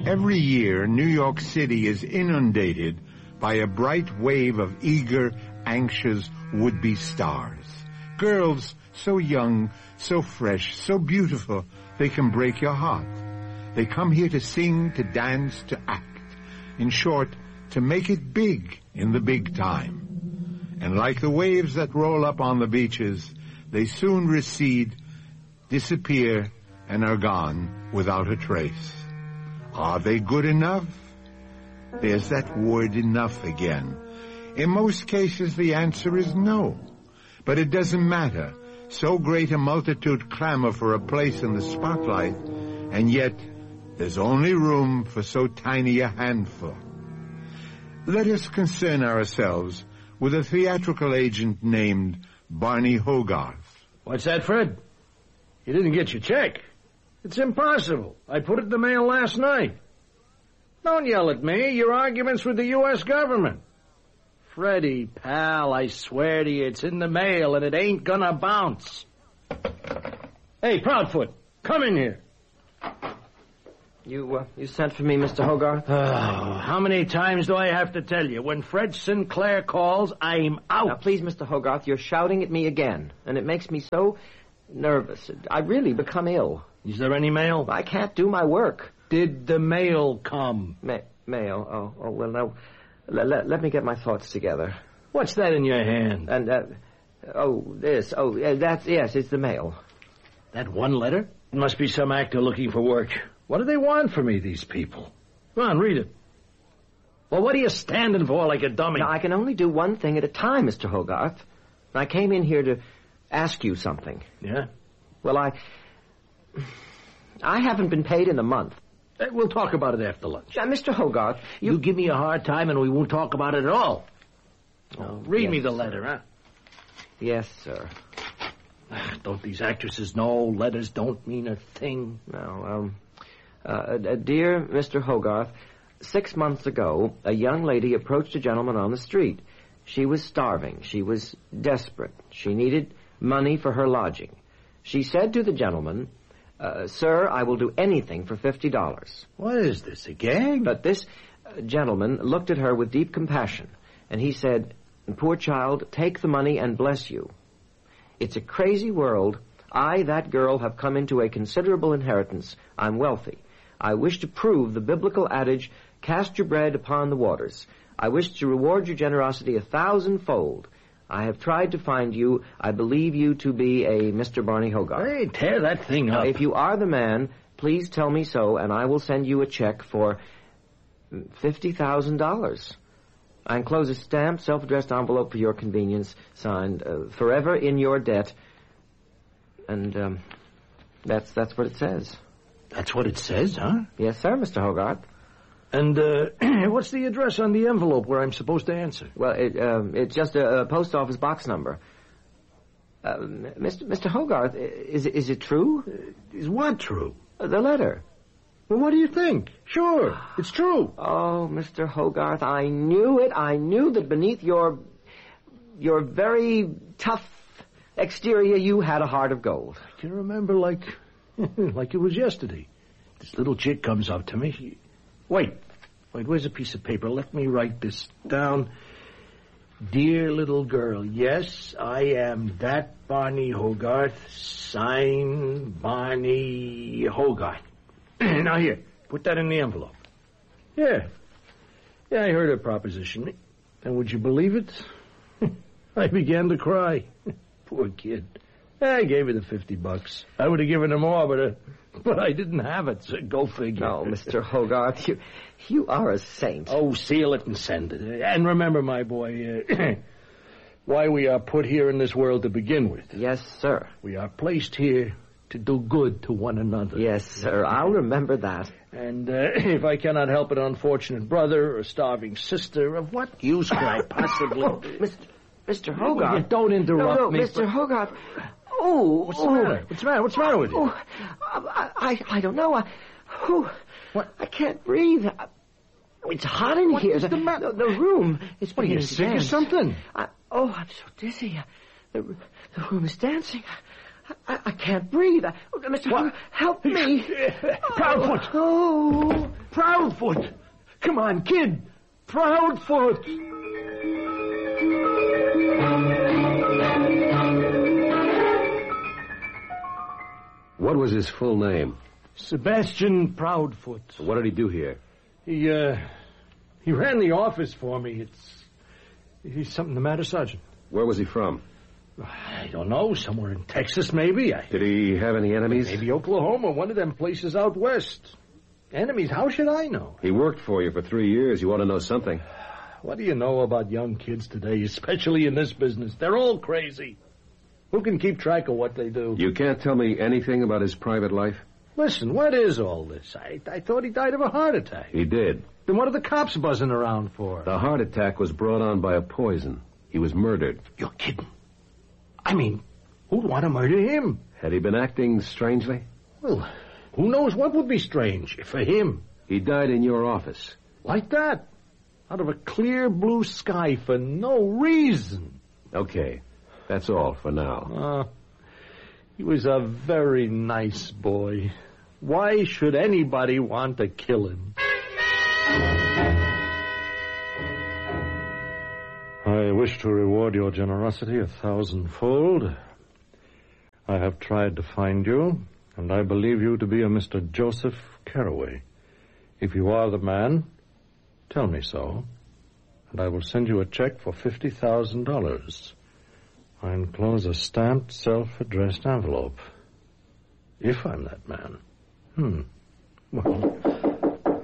Every year, New York City is inundated by a bright wave of eager, anxious would-be stars. Girls so young, so fresh, so beautiful, they can break your heart. They come here to sing, to dance, to act. In short, to make it big in the big time. And like the waves that roll up on the beaches, they soon recede, disappear, and are gone without a trace. Are they good enough? There's that word enough again. In most cases, the answer is no. But it doesn't matter. So great a multitude clamor for a place in the spotlight, and yet there's only room for so tiny a handful. Let us concern ourselves with a theatrical agent named Barney Hogarth. What's that, Fred? You didn't get your check. It's impossible. I put it in the mail last night. Don't yell at me. Your argument's with the U.S. government. Freddie, pal, I swear to you, it's in the mail and it ain't gonna bounce. Hey, Proudfoot, come in here. You sent for me, Mr. Hogarth? Oh, how many times do I have to tell you? When Fred Sinclair calls, I'm out. Now, please, Mr. Hogarth, you're shouting at me again, and it makes me so nervous. I really become ill. Is there any mail? I can't do my work. Did the mail come? Mail? Oh, well, now, let me get my thoughts together. What's that in your hand? And, this. Yes, it's the mail. That one letter? It must be some actor looking for work. What do they want from me, these people? Come on, read it. Well, what are you standing for like a dummy? Now, I can only do one thing at a time, Mr. Hogarth. I came in here to ask you something. Yeah? Well, I haven't been paid in a month. We'll talk about it after lunch. Mr. Hogarth, you give me a hard time and we won't talk about it at all. Oh, read me the letter, huh? Yes, sir. Don't these actresses know letters don't mean a thing? No, dear Mr. Hogarth, 6 months ago, a young lady approached a gentleman on the street. She was starving. She was desperate. She needed money for her lodging. She said to the gentleman, Sir, I will do anything for $50. What is this, a gag? But this gentleman looked at her with deep compassion, and he said, Poor child, take the money and bless you. It's a crazy world. I, that girl, have come into a considerable inheritance. I'm wealthy. I wish to prove the biblical adage, cast your bread upon the waters. I wish to reward your generosity 1,000-fold. I have tried to find you. I believe you to be a Mr. Barney Hogarth. Hey, tear that thing up. If you are the man, please tell me so, and I will send you a check for $50,000. I enclose a stamped, self-addressed envelope for your convenience, signed, Forever in your debt. And, that's what it says. That's what it says, huh? Yes, sir, Mr. Hogarth. And, what's the address on the envelope where I'm supposed to answer? Well, it's just a post office box number. Mr. Hogarth, is it true? Is what true? The letter. Well, what do you think? Sure, it's true. Oh, Mr. Hogarth, I knew it. I knew that beneath your very tough exterior, you had a heart of gold. I can remember like it was yesterday. This little chick comes up to me. Wait, where's a piece of paper? Let me write this down. Dear little girl, yes, I am that Barney Hogarth. Sign Barney Hogarth. Now here, put that in the envelope. Yeah, I heard her proposition. And would you believe it? I began to cry. Poor kid. I gave her the $50. I would have given her more, but I didn't have it, so go figure. No, Mr. Hogarth, you are a saint. Oh, seal it and send it. And remember, my boy, why we are put here in this world to begin with. Yes, sir. We are placed here to do good to one another. Yes, sir, I'll remember that. And if I cannot help an unfortunate brother or a starving sister, of what use could I possibly... Oh, Mr. Hogarth. You don't interrupt me. Mr. Hogarth. Oh. What's the matter? What's the matter with you? Oh, I don't know. What? I can't breathe. It's hot in here. What's the matter? The room is What, are you sick or something? I'm so dizzy. The room is dancing. I can't breathe. Mr. Hogarth, help me. Proudfoot. Oh. Proudfoot! Come on, kid! Proudfoot! What was his full name? Sebastian Proudfoot. What did he do here? He ran the office for me. He's something the matter, Sergeant. Where was he from? I don't know. Somewhere in Texas, maybe. Did he have any enemies? Maybe Oklahoma, one of them places out west. Enemies? How should I know? He worked for you for 3 years. You ought to know something. What do you know about young kids today, especially in this business? They're all crazy. Who can keep track of what they do? You can't tell me anything about his private life? Listen, what is all this? I thought he died of a heart attack. He did. Then what are the cops buzzing around for? The heart attack was brought on by a poison. He was murdered. You're kidding. I mean, who'd want to murder him? Had he been acting strangely? Well, who knows what would be strange for him? He died in your office. Like that. Out of a clear blue sky for no reason. Okay. That's all for now. He was a very nice boy. Why should anybody want to kill him? I wish to reward your generosity 1,000-fold. I have tried to find you, and I believe you to be a Mr. Joseph Carraway. If you are the man, tell me so, and I will send you a check for $50,000. I enclose a stamped, self-addressed envelope. If I'm that man. Well.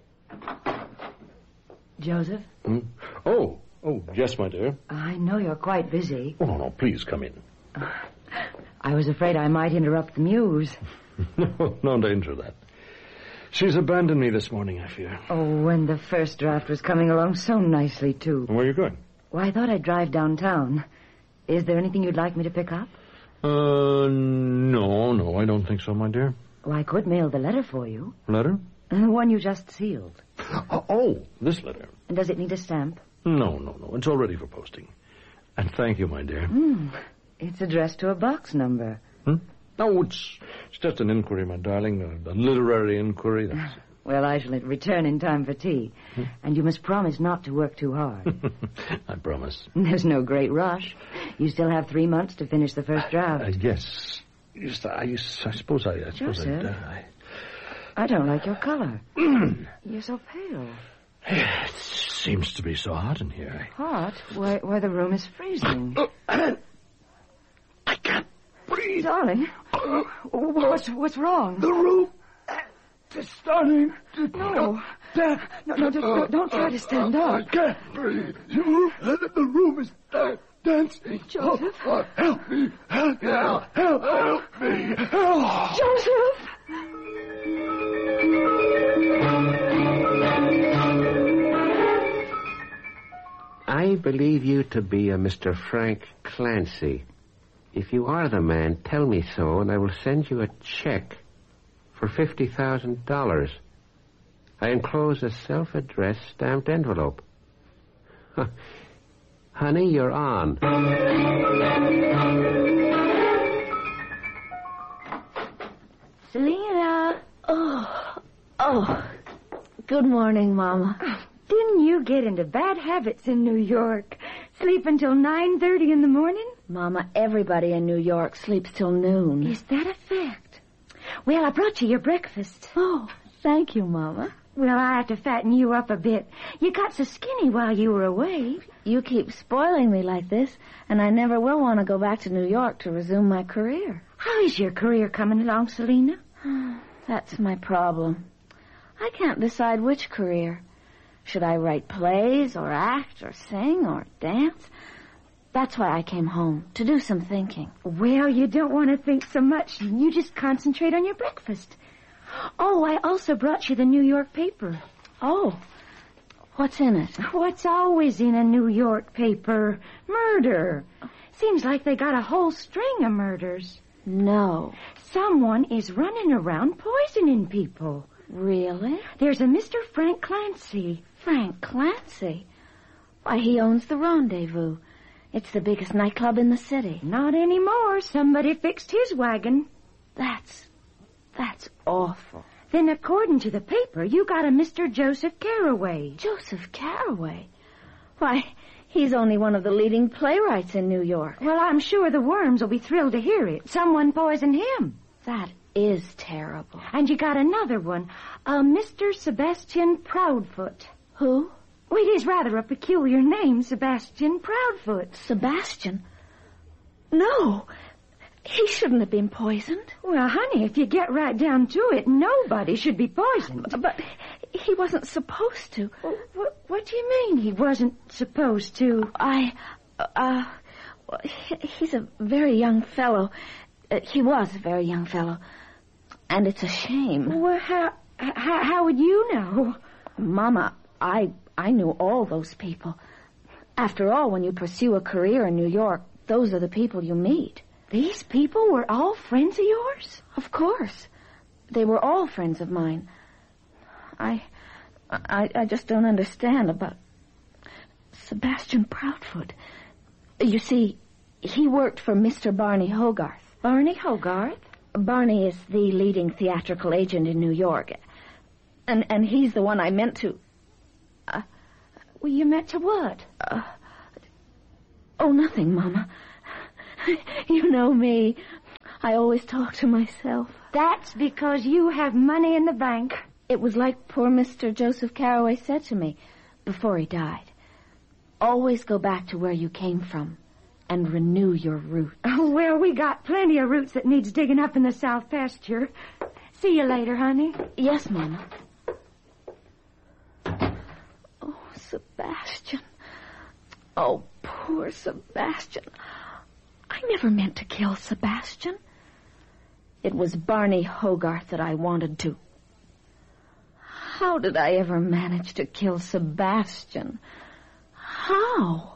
Joseph? Oh, yes, my dear. I know you're quite busy. Oh, no, please come in. I was afraid I might interrupt the muse. No danger of that. She's abandoned me this morning, I fear. Oh, and the first draft was coming along so nicely, too. Where are you going? Well, I thought I'd drive downtown. Is there anything you'd like me to pick up? No, I don't think so, my dear. Oh, I could mail the letter for you. Letter? The one you just sealed. Oh, this letter. And does it need a stamp? No. It's all ready for posting. And thank you, my dear. It's addressed to a box number. No, it's just an inquiry, my darling. A literary inquiry. That's it. Well, I shall return in time for tea. And you must promise not to work too hard. I promise. There's no great rush. You still have 3 months to finish the first draft. Yes. I suppose Joseph, I don't like your color. You're so pale. It seems to be so hot in here. Hot? Why, the room is freezing. I can't breathe. Darling, what's wrong? The room is starting to... No, don't try to stand up. I can't breathe. The room is dancing. Joseph? Help me. Help me. Joseph! I believe you to be a Mr. Frank Clancy. If you are the man, tell me so, and I will send you a check for $50,000. I enclose a self-addressed stamped envelope. Honey, you're on. Selena. Oh. Good morning, Mama. Didn't you get into bad habits in New York? Sleep until 9:30 in the morning? Mama, everybody in New York sleeps till noon. Is that a fact? Well, I brought you your breakfast. Oh, thank you, Mama. Well, I have to fatten you up a bit. You got so skinny while you were away. You keep spoiling me like this, and I never will want to go back to New York to resume my career. How is your career coming along, Selena? That's my problem. I can't decide which career. Should I write plays or act or sing or dance? That's why I came home, to do some thinking. Well, you don't want to think so much. You just concentrate on your breakfast. Oh, I also brought you the New York paper. Oh, what's in it? What's always in a New York paper? Murder. Seems like they got a whole string of murders. No. Someone is running around poisoning people. Really? There's a Mr. Frank Clancy. Frank Clancy? Why, he owns the Rendezvous. It's the biggest nightclub in the city. Not anymore. Somebody fixed his wagon. That's awful. Then according to the paper, you got a Mr. Joseph Carraway. Joseph Carraway? Why, he's only one of the leading playwrights in New York. Well, I'm sure the worms will be thrilled to hear it. Someone poisoned him. That is terrible. And you got another one, a Mr. Sebastian Proudfoot. Who? Well, it is rather a peculiar name, Sebastian Proudfoot. Sebastian? No, he shouldn't have been poisoned. Well, honey, if you get right down to it, nobody should be poisoned. But he wasn't supposed to. What do you mean he wasn't supposed to? He's a very young fellow. He was a very young fellow. And it's a shame. Well, how would you know? Mama, I knew all those people. After all, when you pursue a career in New York, those are the people you meet. These people were all friends of yours? Of course. They were all friends of mine. I just don't understand about Sebastian Proudfoot. You see, he worked for Mr. Barney Hogarth. Barney Hogarth? Barney is the leading theatrical agent in New York. And he's the one I meant to... Well, you meant to what? Nothing, Mama. You know me. I always talk to myself. That's because you have money in the bank. It was like poor Mr. Joseph Carraway said to me before he died. Always go back to where you came from and renew your roots. Oh, well, we got plenty of roots that needs digging up in the south pasture. See you later, honey. Yes, Mama. Oh, Sebastian. Oh, poor Sebastian. I never meant to kill Sebastian. It was Barney Hogarth that I wanted to. How did I ever manage to kill Sebastian? How?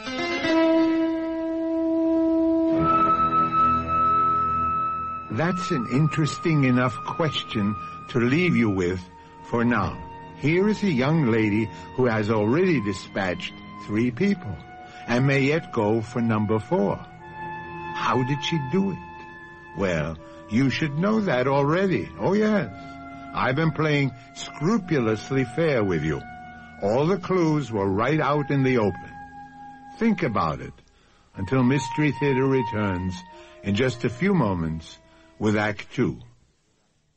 That's an interesting enough question to leave you with for now. Here is a young lady who has already dispatched 3 people and may yet go for number 4. How did she do it? Well, you should know that already. Oh, yes. I've been playing scrupulously fair with you. All the clues were right out in the open. Think about it until Mystery Theater returns in just a few moments with Act 2.